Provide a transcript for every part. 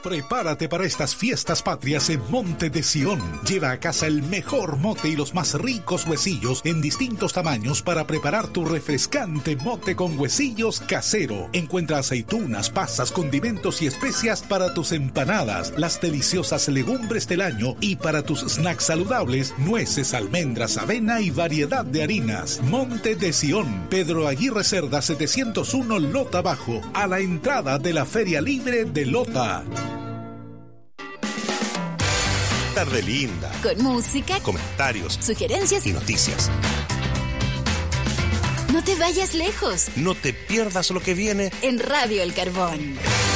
Prepárate para estas fiestas patrias en Monte de Sion. Lleva a casa el mejor mote y los más ricos huesillos en distintos tamaños para preparar tu refrescante mote con huesillos casero. Encuentra aceitunas, pasas, condimentos y especias para tus empanadas, las deliciosas legumbres del año y para tus snacks saludables, nueces, almendras, avena y variedad de harinas. Monte de Sion, Pedro Aguirre Cerda 701 Lota Bajo, a la entrada de la Feria Libre de Lota. Tarde linda. Con música, comentarios, sugerencias y noticias. No te vayas lejos. No te pierdas lo que viene en Radio El Carbón.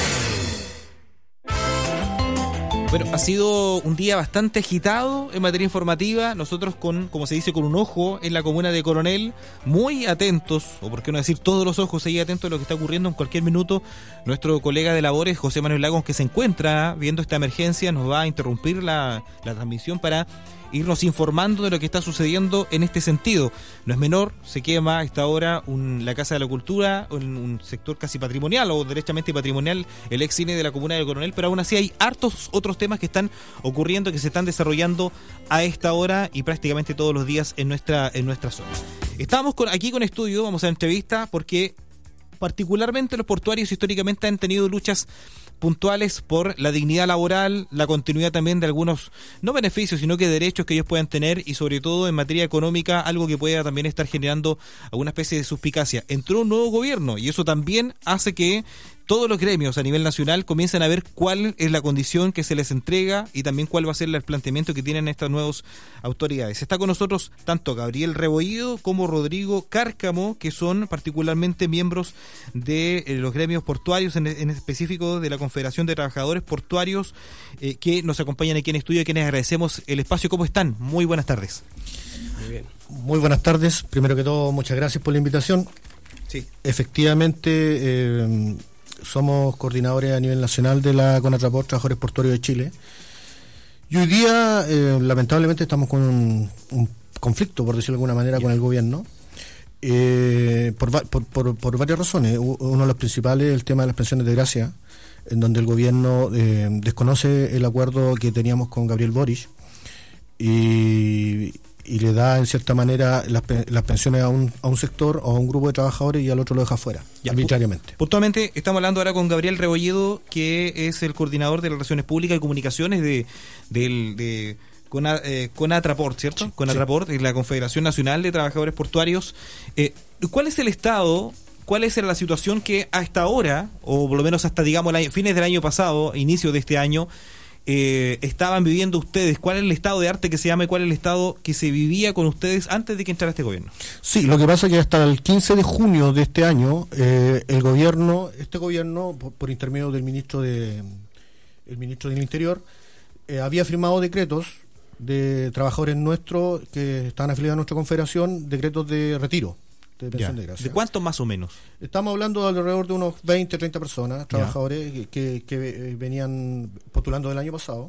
Bueno, ha sido un día bastante agitado en materia informativa. Nosotros como se dice, con un ojo en la comuna de Coronel, muy atentos, o por qué no decir todos los ojos ahí atentos a lo que está ocurriendo. En cualquier minuto, nuestro colega de labores, José Manuel Lagos, que se encuentra viendo esta emergencia, nos va a interrumpir la transmisión para irnos informando de lo que está sucediendo en este sentido. No es menor, se quema a esta hora la Casa de la Cultura, un sector casi patrimonial o derechamente patrimonial, el ex cine de la comuna de Coronel, pero aún así hay hartos otros temas que están ocurriendo, que se están desarrollando a esta hora y prácticamente todos los días en nuestra zona. Estábamos aquí con estudio, vamos a la entrevista, porque particularmente los portuarios históricamente han tenido luchas puntuales por la dignidad laboral, la continuidad también de algunos, no beneficios, sino que derechos que ellos puedan tener, y sobre todo en materia económica, algo que pueda también estar generando alguna especie de suspicacia. Entró un nuevo gobierno y eso también hace que todos los gremios a nivel nacional comiencen a ver cuál es la condición que se les entrega y también cuál va a ser el planteamiento que tienen estas nuevas autoridades. Está con nosotros tanto Gabriel Rebollido como Rodrigo Cárcamo, que son particularmente miembros de los gremios portuarios, en específico de la Confederación de Trabajadores Portuarios, que nos acompañan aquí en estudio, a quienes agradecemos el espacio. ¿Cómo están? Muy buenas tardes. Muy bien. Muy buenas tardes. Primero que todo, muchas gracias por la invitación. Sí. Efectivamente, somos coordinadores a nivel nacional de la CONATRAPORT, Trabajadores Portuarios de Chile. Y hoy día, lamentablemente, estamos con un conflicto, por decirlo de alguna manera, con el gobierno, por varias razones. Uno de los principales es el tema de las pensiones de gracia, en donde el gobierno desconoce el acuerdo que teníamos con Gabriel Boric y le da en cierta manera las pensiones a un sector o a un grupo de trabajadores y al otro lo deja fuera, arbitrariamente. Puntualmente estamos hablando ahora con Gabriel Rebollido, que es el coordinador de Relaciones Públicas y Comunicaciones de CONATRAPORT, ¿cierto? Sí, CONATRAPORT, sí. La Confederación Nacional de Trabajadores Portuarios. ¿Cuál es el estado? ¿Cuál es la situación que hasta ahora, o por lo menos hasta, digamos, fines del año pasado, inicio de este año, estaban viviendo ustedes? ¿Cuál es el estado de arte que se llama y cuál es el estado que se vivía con ustedes antes de que entrara este gobierno? Sí, lo que pasa es que hasta el 15 de junio de este año, este gobierno, por intermedio del ministro del Interior, había firmado decretos de trabajadores nuestros que estaban afiliados a nuestra confederación, decretos de retiro de pensión de gracia. ¿De cuántos más o menos? Estamos hablando de alrededor de unos 20, 30 personas, trabajadores que venían postulando del año pasado.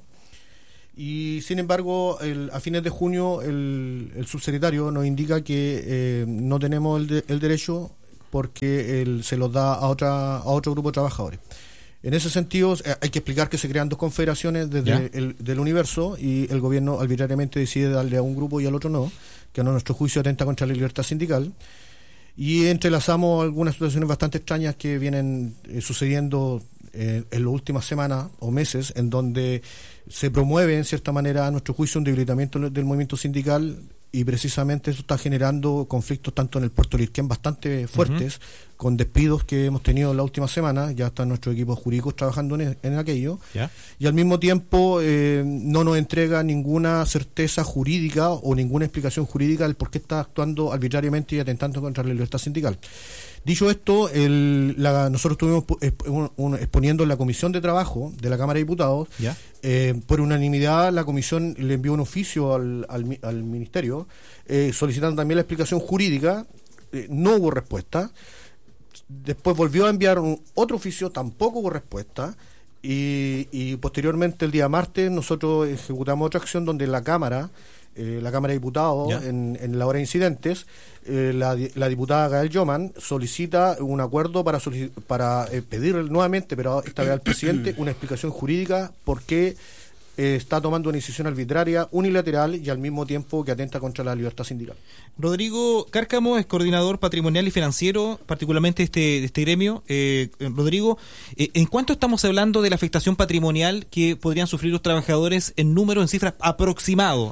Y sin embargo, a fines de junio el subsecretario nos indica que no tenemos el derecho porque se los da a otro grupo de trabajadores. En ese sentido, hay que explicar que se crean dos confederaciones desde del universo, y el gobierno arbitrariamente decide darle a un grupo y al otro no, que a nuestro juicio atenta contra la libertad sindical. Y entrelazamos algunas situaciones bastante extrañas que vienen sucediendo en las últimas semanas o meses, en donde se promueve en cierta manera, a nuestro juicio, un debilitamiento del movimiento sindical, y precisamente eso está generando conflictos tanto en el Puerto Lirquén bastante fuertes, con despidos que hemos tenido la última semana. Ya están nuestros equipos jurídicos trabajando en aquello, y al mismo tiempo no nos entrega ninguna certeza jurídica o ninguna explicación jurídica del por qué está actuando arbitrariamente y atentando contra la libertad sindical. Dicho esto, nosotros estuvimos exponiendo en la Comisión de Trabajo de la Cámara de Diputados. Por unanimidad, la Comisión le envió un oficio al Ministerio solicitando también la explicación jurídica. No hubo respuesta. Después volvió a enviar otro oficio, tampoco hubo respuesta. Y posteriormente, el día martes, nosotros ejecutamos otra acción donde la Cámara la Cámara de Diputados en la hora de incidentes, la diputada Gael Yoman solicita un acuerdo para pedir nuevamente, pero esta vez al presidente, una explicación jurídica por qué está tomando una decisión arbitraria, unilateral y al mismo tiempo que atenta contra la libertad sindical. Rodrigo Cárcamo es coordinador patrimonial y financiero, particularmente de este gremio. Rodrigo, ¿en cuánto estamos hablando de la afectación patrimonial que podrían sufrir los trabajadores en número, en cifras aproximado?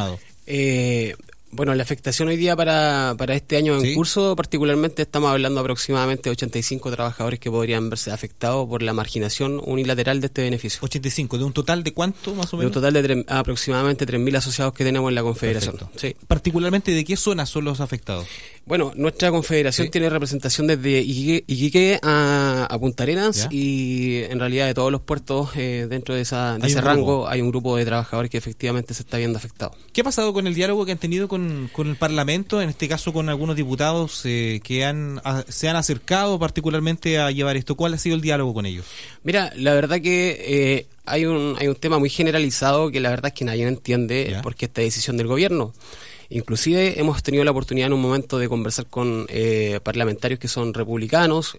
Bueno, la afectación hoy día para este año en curso, particularmente estamos hablando aproximadamente de 85 trabajadores que podrían verse afectados por la marginación unilateral de este beneficio. 85, ¿de un total de cuánto más o menos? De un total de aproximadamente 3.000 asociados que tenemos en la Confederación. Sí. ¿Particularmente de qué zonas son los afectados? Bueno, nuestra Confederación tiene representación desde Iquique a Punta Arenas y en realidad de todos los puertos dentro de ese rango hay un grupo de trabajadores que efectivamente se está viendo afectado. ¿Qué ha pasado con el diálogo que han tenido con el Parlamento, en este caso con algunos diputados que se han acercado particularmente a llevar esto? ¿Cuál ha sido el diálogo con ellos? Mira, la verdad que hay un tema muy generalizado que la verdad es que nadie entiende por qué esta decisión del gobierno. Inclusive hemos tenido la oportunidad en un momento de conversar con parlamentarios que son republicanos.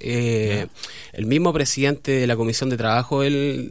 El mismo presidente de la Comisión de Trabajo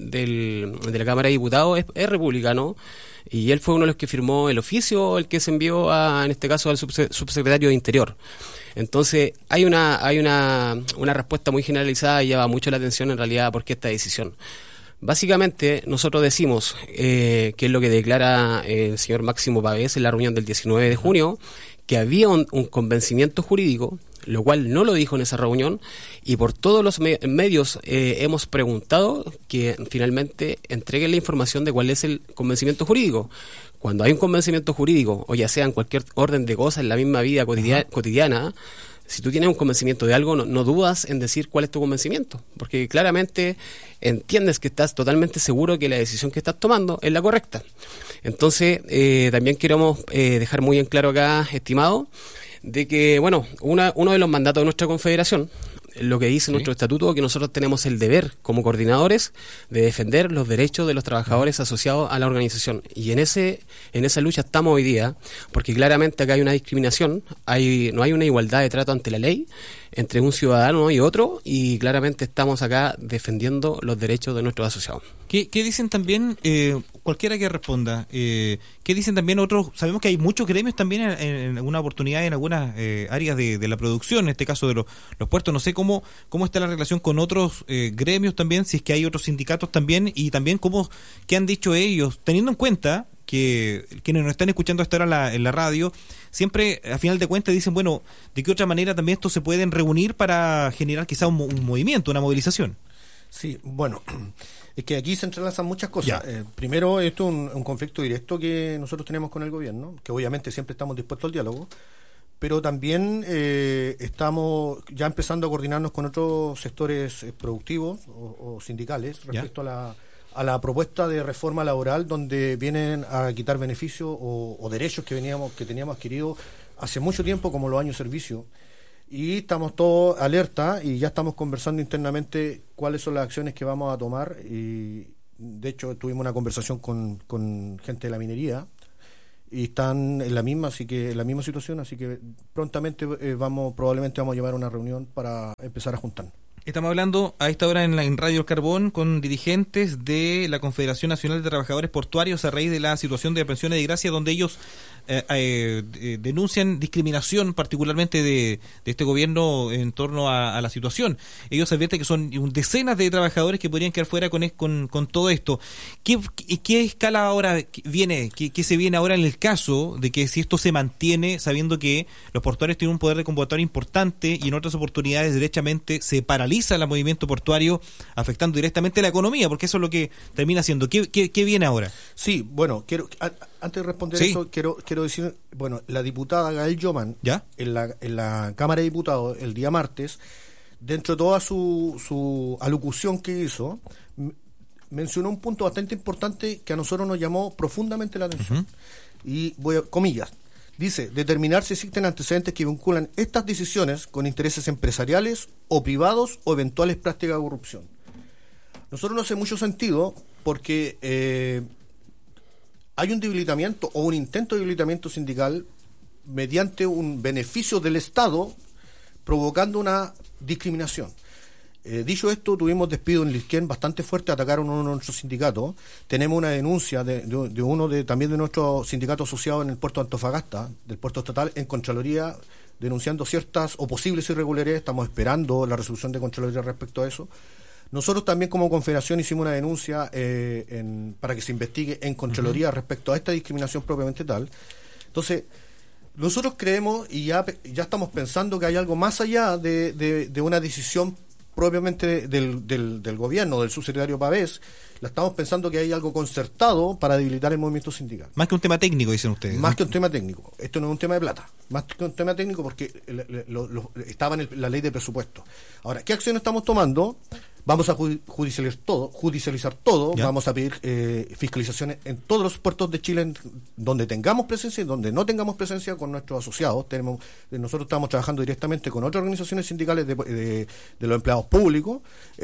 de la Cámara de Diputados es republicano y él fue uno de los que firmó el oficio, el que se envió en este caso al subsecretario de Interior. Entonces hay una respuesta muy generalizada y llama mucho la atención en realidad por qué esta decisión. Básicamente, nosotros decimos, que es lo que declara el señor Máximo Pavés en la reunión del 19 de junio, que había un convencimiento jurídico, lo cual no lo dijo en esa reunión, y por todos los medios hemos preguntado que finalmente entreguen la información de cuál es el convencimiento jurídico. Cuando hay un convencimiento jurídico, o ya sea en cualquier orden de cosas en la misma vida cotidiana, si tú tienes un convencimiento de algo, no dudas en decir cuál es tu convencimiento, porque claramente entiendes que estás totalmente seguro que la decisión que estás tomando es la correcta. Entonces, también queremos dejar muy en claro acá, estimado, de que, bueno, uno de los mandatos de nuestra confederación, lo que dice nuestro estatuto, que nosotros tenemos el deber como coordinadores de defender los derechos de los trabajadores asociados a la organización, y en esa lucha estamos hoy día, porque claramente acá hay una discriminación, no hay una igualdad de trato ante la ley entre un ciudadano y otro, y claramente estamos acá defendiendo los derechos de nuestros asociados. ¿Qué dicen también, cualquiera que responda, qué dicen también otros? Sabemos que hay muchos gremios también en alguna oportunidad en algunas áreas de la producción, en este caso de los puertos. No sé cómo está la relación con otros gremios también, si es que hay otros sindicatos también, y también qué han dicho ellos, teniendo en cuenta que quienes nos están escuchando hasta ahora en la radio, siempre a final de cuentas dicen, bueno, ¿de qué otra manera también estos se pueden reunir para generar quizá un movimiento, una movilización? Sí, bueno, es que aquí se entrelazan muchas cosas. Primero, esto es un conflicto directo que nosotros tenemos con el gobierno, que obviamente siempre estamos dispuestos al diálogo, pero también estamos ya empezando a coordinarnos con otros sectores productivos o sindicales respecto a la propuesta de reforma laboral, donde vienen a quitar beneficios o derechos que teníamos adquiridos hace mucho tiempo, como los años de servicio. Y estamos todos alerta y ya estamos conversando internamente cuáles son las acciones que vamos a tomar. Y de hecho tuvimos una conversación con gente de la minería y están en la misma situación, así que prontamente probablemente vamos a llevar una reunión para empezar a juntarnos. Estamos hablando a esta hora en Radio El Carbón con dirigentes de la Confederación Nacional de Trabajadores Portuarios a raíz de la situación de pensiones de gracia, donde ellos denuncian discriminación particularmente de este gobierno en torno a la situación. Ellos advierten que son decenas de trabajadores que podrían quedar fuera con todo esto. ¿Qué escala ahora viene? ¿Qué se viene ahora en el caso de que si esto se mantiene, sabiendo que los portuarios tienen un poder de convocatoria importante y en otras oportunidades derechamente se paraliza el movimiento portuario, afectando directamente la economía, porque eso es lo que termina haciendo? ¿Qué viene ahora? Sí, bueno, antes de responder eso, quiero decir, bueno, la diputada Gael Yoman, en la Cámara de Diputados el día martes, dentro de toda su alocución que hizo, mencionó un punto bastante importante que a nosotros nos llamó profundamente la atención. Y voy a comillas. Dice, determinar si existen antecedentes que vinculan estas decisiones con intereses empresariales o privados o eventuales prácticas de corrupción. Nosotros no hace mucho sentido porque hay un debilitamiento o un intento de debilitamiento sindical mediante un beneficio del Estado provocando una discriminación. Dicho esto, tuvimos despido en Lizquén bastante fuerte, atacaron a uno de nuestros sindicatos. Tenemos una denuncia de uno también de nuestros sindicatos asociados en el puerto de Antofagasta, del puerto estatal, en Contraloría, denunciando ciertas o posibles irregularidades. Estamos esperando la resolución de Contraloría respecto a eso. Nosotros también como Confederación hicimos una denuncia para que se investigue en Contraloría respecto a esta discriminación propiamente tal. Entonces, nosotros creemos y ya estamos pensando que hay algo más allá de una decisión propiamente del gobierno, del subsecretario Pavés. La estamos pensando que hay algo concertado para debilitar el movimiento sindical. Más que un tema técnico, dicen ustedes. Más que un tema técnico. Esto no es un tema de plata. Más que un tema técnico porque estaba en la ley de presupuesto. Ahora, ¿qué acciones estamos tomando? Vamos a judicializar todo. ¿Ya? Vamos a pedir fiscalizaciones en todos los puertos de Chile donde tengamos presencia y donde no tengamos presencia con nuestros asociados. Nosotros estamos trabajando directamente con otras organizaciones sindicales de los empleados públicos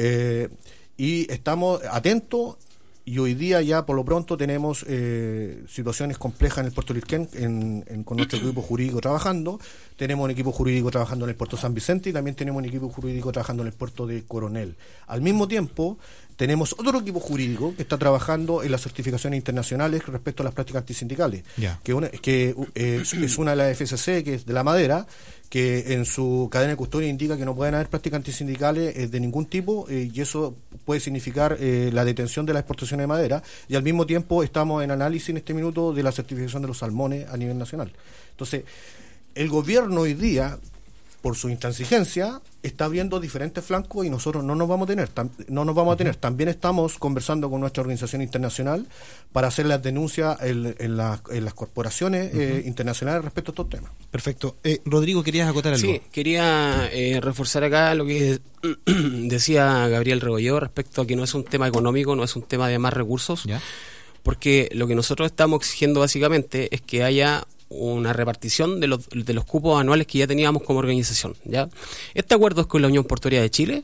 y estamos atentos. Y hoy día ya por lo pronto tenemos situaciones complejas en el puerto de Lizquén con nuestro equipo jurídico trabajando. Tenemos un equipo jurídico trabajando en el puerto San Vicente y también tenemos un equipo jurídico trabajando en el puerto de Coronel. Al mismo tiempo tenemos otro equipo jurídico que está trabajando en las certificaciones internacionales respecto a las prácticas antisindicales, que es una de las FCC, que es de la madera, que en su cadena de custodia indica que no pueden haber prácticas antisindicales de ningún tipo, y eso puede significar la detención de la exportación de madera, y al mismo tiempo estamos en análisis en este minuto de la certificación de los salmones a nivel nacional. Entonces, el gobierno hoy día, por su intransigencia, está abriendo diferentes flancos y nosotros no nos vamos a tener. También estamos conversando con nuestra organización internacional para hacer las denuncias en las corporaciones internacionales respecto a estos temas. Perfecto. Rodrigo, ¿querías acotar algo? Sí, quería reforzar acá lo que decía Gabriel Regolló respecto a que no es un tema económico, no es un tema de más recursos, ¿ya? Porque lo que nosotros estamos exigiendo básicamente es que haya una repartición de los cupos anuales que ya teníamos como organización, ¿ya? Este acuerdo es con la Unión Portuaria de Chile,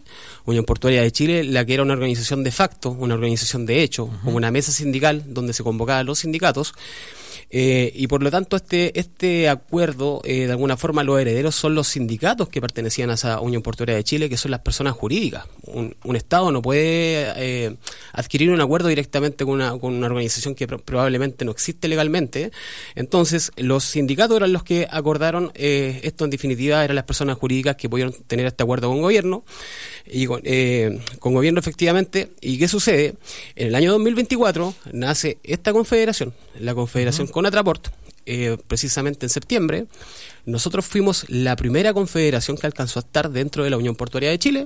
la que era una organización de facto, una organización de hecho, como una mesa sindical donde se convocaban los sindicatos, y por lo tanto este acuerdo, de alguna forma los herederos son los sindicatos que pertenecían a esa Unión Portuaria de Chile, que son las personas jurídicas. Un Estado no puede adquirir un acuerdo directamente con una organización que probablemente no existe legalmente. Entonces los sindicatos eran los que acordaron esto. En definitiva eran las personas jurídicas que pudieron tener este acuerdo con gobierno y con gobierno efectivamente. ¿Y qué sucede? En el año 2024 nace esta confederación, la Confederación Conatraport, precisamente en septiembre. Nosotros fuimos la primera confederación que alcanzó a estar dentro de la Unión Portuaria de Chile.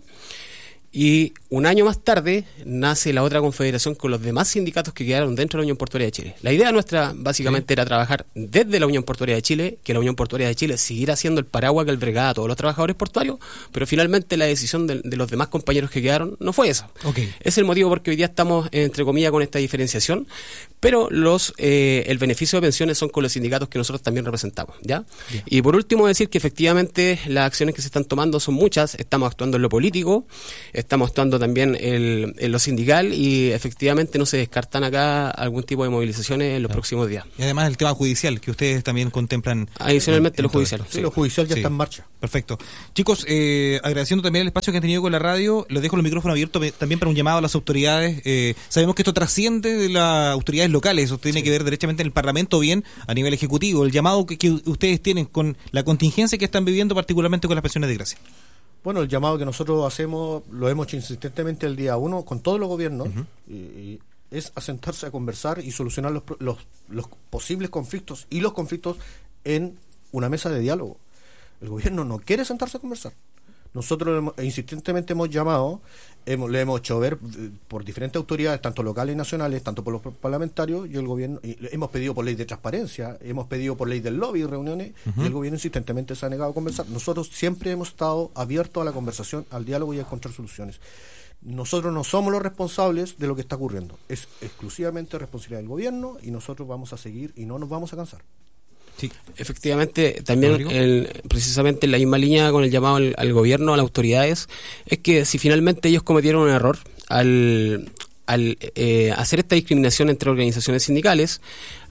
Y un año más tarde nace la otra confederación con los demás sindicatos que quedaron dentro de la Unión Portuaria de Chile. La idea nuestra básicamente era trabajar desde la Unión Portuaria de Chile, que la Unión Portuaria de Chile siguiera siendo el paraguas que albergaba a todos los trabajadores portuarios, pero finalmente la decisión de los demás compañeros que quedaron no fue esa. Es el motivo porque hoy día estamos, entre comillas, con esta diferenciación, pero el beneficio de pensiones son con los sindicatos que nosotros también representamos, ¿ya? Bien. Y por último decir que efectivamente las acciones que se están tomando son muchas. Estamos actuando en lo político, estamos actuando también en lo sindical y efectivamente no se descartan acá algún tipo de movilizaciones en los próximos días. Y además el tema judicial, que ustedes también contemplan. Adicionalmente lo judicial. Sí, lo judicial ya está en marcha. Perfecto. Chicos, agradeciendo también el espacio que han tenido con la radio, les dejo el micrófono abierto también para un llamado a las autoridades. Sabemos que esto trasciende de las autoridades locales, eso tiene que ver derechamente en el Parlamento, bien a nivel ejecutivo. El llamado que ustedes tienen con la contingencia que están viviendo, particularmente con las pensiones de gracia. Bueno, el llamado que nosotros hacemos, lo hemos hecho insistentemente el día 1 con todos los gobiernos, y es a sentarse a conversar y solucionar los posibles conflictos y los conflictos en una mesa de diálogo. El gobierno no quiere sentarse a conversar. Nosotros insistentemente hemos llamado, le hemos hecho ver por diferentes autoridades, tanto locales y nacionales, tanto por los parlamentarios y el gobierno, y hemos pedido por ley de transparencia, hemos pedido por ley del lobby y reuniones, y el gobierno insistentemente se ha negado a conversar. Nosotros siempre hemos estado abiertos a la conversación, al diálogo y a encontrar soluciones. Nosotros no somos los responsables de lo que está ocurriendo, es exclusivamente responsabilidad del gobierno y nosotros vamos a seguir y no nos vamos a cansar. Sí, efectivamente, también precisamente en la misma línea con el llamado al gobierno, a las autoridades, es que si finalmente ellos cometieron un error al hacer esta discriminación entre organizaciones sindicales,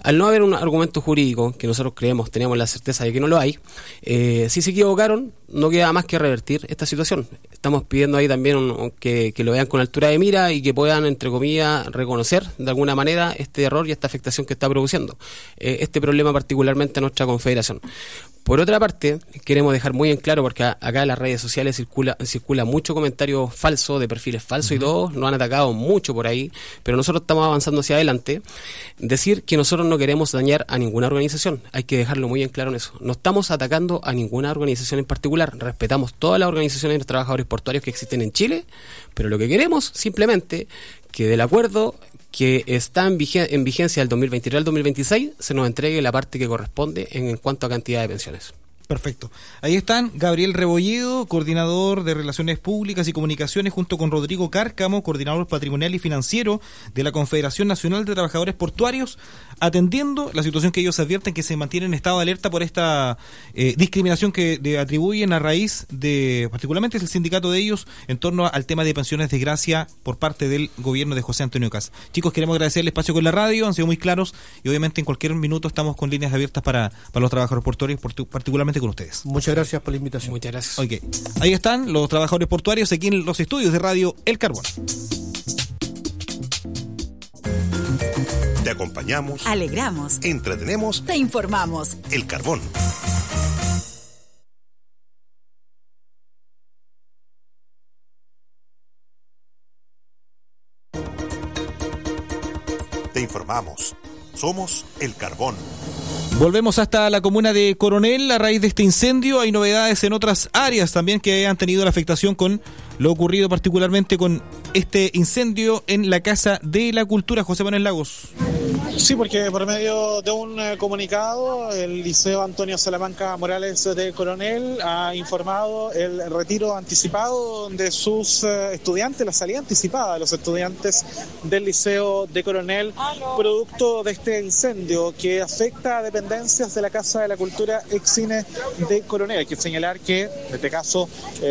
Al no haber un argumento jurídico, que nosotros teníamos la certeza de que no lo hay, si se equivocaron, no queda más que revertir esta situación. Estamos pidiendo ahí también que lo vean con altura de mira y que puedan, entre comillas, reconocer de alguna manera este error y esta afectación que está produciendo este problema particularmente a nuestra confederación. Por otra parte, queremos dejar muy en claro, porque acá en las redes sociales circula mucho comentario falso, de perfiles falsos y todo, nos han atacado mucho por ahí, pero nosotros estamos avanzando hacia adelante. Decir que nosotros no queremos dañar a ninguna organización, hay que dejarlo muy en claro en eso. No estamos atacando a ninguna organización en particular, respetamos todas las organizaciones de trabajadores portuarios que existen en Chile, pero lo que queremos simplemente que del acuerdo que está en vigencia del 2023 al 2026 se nos entregue la parte que corresponde en cuanto a cantidad de pensiones. Perfecto. Ahí están Gabriel Rebolledo, coordinador de Relaciones Públicas y Comunicaciones, junto con Rodrigo Cárcamo, coordinador patrimonial y financiero de la Confederación Nacional de Trabajadores Portuarios, atendiendo la situación que ellos advierten que se mantiene en estado de alerta por esta discriminación que le atribuyen a raíz de, particularmente el sindicato de ellos, en torno al tema de pensiones de gracia por parte del gobierno de José Antonio Caz. Chicos, queremos agradecer el espacio con la radio, han sido muy claros y obviamente en cualquier minuto estamos con líneas abiertas para los trabajadores portuarios, particularmente con ustedes. Muchas gracias por la invitación. Muchas gracias. Okay. Ahí están los trabajadores portuarios aquí en los estudios de Radio El Carbón. Te acompañamos, Alegramos, entretenemos, te informamos. El Carbón. Te informamos. Somos El Carbón. Volvemos hasta la comuna de Coronel a raíz de este incendio. Hay novedades en otras áreas también que han tenido la afectación con lo ocurrido particularmente con este incendio en la Casa de la Cultura. José Manuel Lagos. Sí, porque por medio de un comunicado, el Liceo Antonio Salamanca Morales de Coronel ha informado el retiro anticipado de sus estudiantes, la salida anticipada de los estudiantes del Liceo de Coronel, producto de este incendio que afecta a dependencias de la Casa de la Cultura Excine de Coronel. Hay que señalar que, en este caso,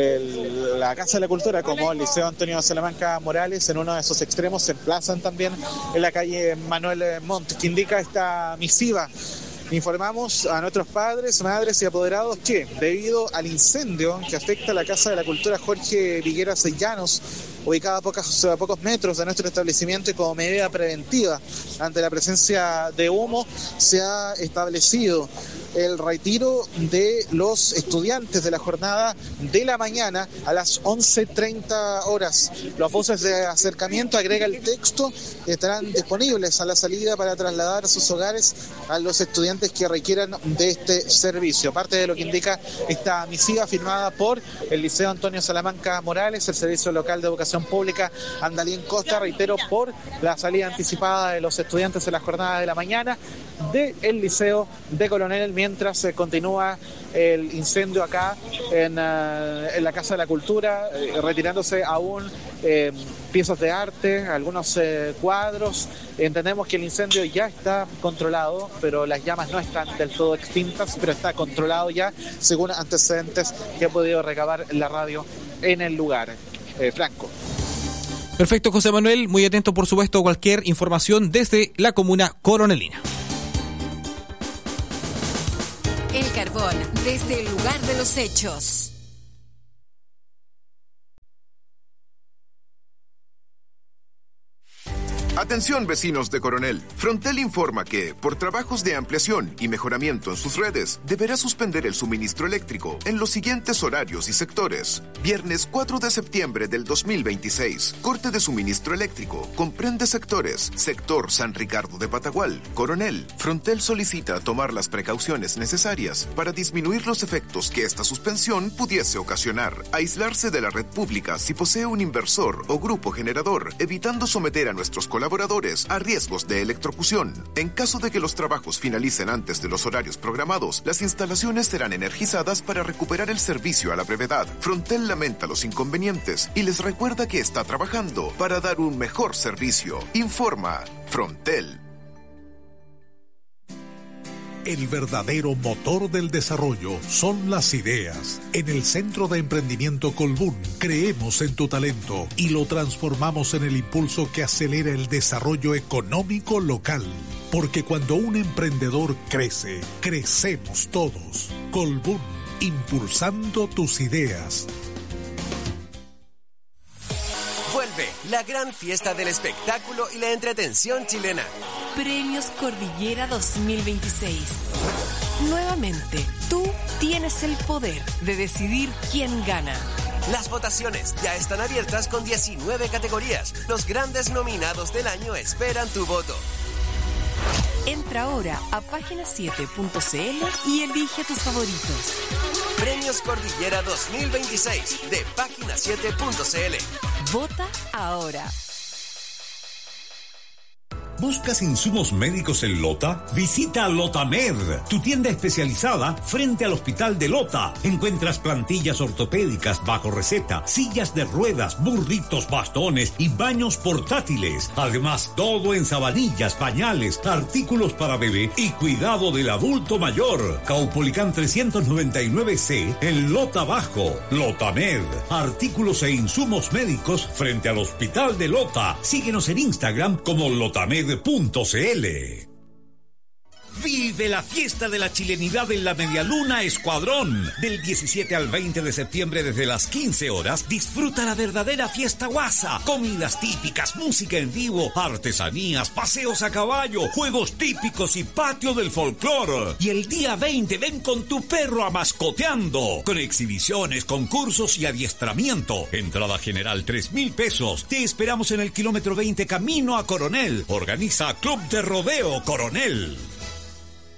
la Casa de la Cultura, como el Liceo Antonio Salamanca Morales, en uno de sus extremos, se emplazan también en la calle Manuel Montt, que indica esta misiva. Informamos a nuestros padres, madres y apoderados que, debido al incendio que afecta a la Casa de la Cultura Jorge Vigueras Llanos, ubicada a pocos metros de nuestro establecimiento, y como medida preventiva ante la presencia de humo, se ha establecido el retiro de los estudiantes de la jornada de la mañana a las 11:30 horas. Los buses de acercamiento, agrega el texto, estarán disponibles a la salida para trasladar a sus hogares a los estudiantes que requieran de este servicio. Parte de lo que indica esta misiva firmada por el Liceo Antonio Salamanca Morales, el Servicio Local de Educación Pública Andalien Costa, reitero, por la salida anticipada de los estudiantes en la jornada de la mañana del Liceo de Coronel, mientras se continúa el incendio acá en la Casa de la Cultura, retirándose aún piezas de arte, algunos cuadros. Entendemos que el incendio ya está controlado, pero las llamas no están del todo extintas, pero está controlado ya, según antecedentes que ha podido recabar la radio en el lugar. Franco. Perfecto, José Manuel, muy atento por supuesto a cualquier información desde la comuna coronelina. El Carbón, desde el lugar de los hechos. Atención, vecinos de Coronel. Frontel informa que, por trabajos de ampliación y mejoramiento en sus redes, deberá suspender el suministro eléctrico en los siguientes horarios y sectores. Viernes 4 de septiembre del 2026. Corte de suministro eléctrico. Comprende sectores. Sector San Ricardo de Patagual, Coronel. Frontel solicita tomar las precauciones necesarias para disminuir los efectos que esta suspensión pudiese ocasionar. Aislarse de la red pública si posee un inversor o grupo generador, evitando someter a nuestros colaboradores a riesgos de electrocución. En caso de que los trabajos finalicen antes de los horarios programados, las instalaciones serán energizadas para recuperar el servicio a la brevedad. Frontel lamenta los inconvenientes y les recuerda que está trabajando para dar un mejor servicio. Informa Frontel. El verdadero motor del desarrollo son las ideas. En el Centro de Emprendimiento Colbún creemos en tu talento y lo transformamos en el impulso que acelera el desarrollo económico local. Porque cuando un emprendedor crece, crecemos todos. Colbún, impulsando tus ideas. Vuelve la gran fiesta del espectáculo y la entretención chilena. Premios Cordillera 2026. Nuevamente, tú tienes el poder de decidir quién gana. Las votaciones ya están abiertas con 19 categorías. Los grandes nominados del año esperan tu voto. Entra ahora a página7.cl y elige tus favoritos. Premios Cordillera 2026 de página7.cl. Vota ahora. ¿Buscas insumos médicos en Lota? Visita Lotamed, tu tienda especializada frente al Hospital de Lota. Encuentras plantillas ortopédicas bajo receta, sillas de ruedas, burritos, bastones y baños portátiles. Además, todo en sabanillas, pañales, artículos para bebé y cuidado del adulto mayor. Caupolicán 399C, en Lota Bajo. Lotamed, artículos e insumos médicos frente al Hospital de Lota. Síguenos en Instagram como Lotamed.cl. Vive la fiesta de la chilenidad en la Medialuna Escuadrón. Del 17 al 20 de septiembre desde las 15 horas, disfruta la verdadera fiesta guasa. Comidas típicas, música en vivo, artesanías, paseos a caballo, juegos típicos y patio del folclore. Y el día 20 ven con tu perro a mascoteando, con exhibiciones, concursos y adiestramiento. Entrada general 3.000 pesos. Te esperamos en el kilómetro 20 camino a Coronel. Organiza Club de Rodeo Coronel.